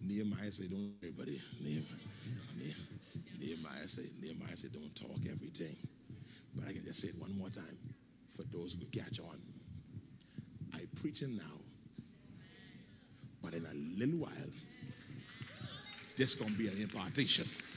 Nehemiah said, don't everybody. Nehemiah said, don't talk everything. But I can just say it one more time for those who catch on. I preaching now, but in a little while, there's going to be an impartation.